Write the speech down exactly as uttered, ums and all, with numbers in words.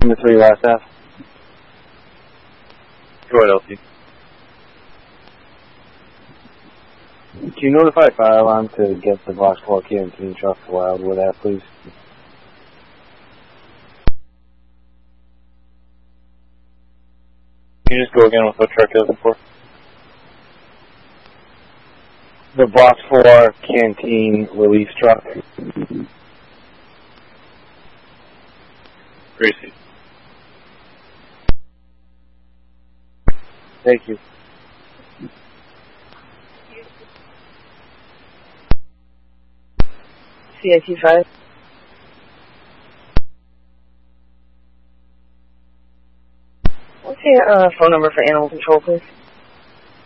the three last F. Go ahead, L T. Can you notify fire alarm to get the Box four canteen truck to Wildwood Ave, please? Can you just go again with what truck you're looking for? The Box four canteen release truck. Gracie. Thank you. C I T five. What's your uh, phone number for animal control, please?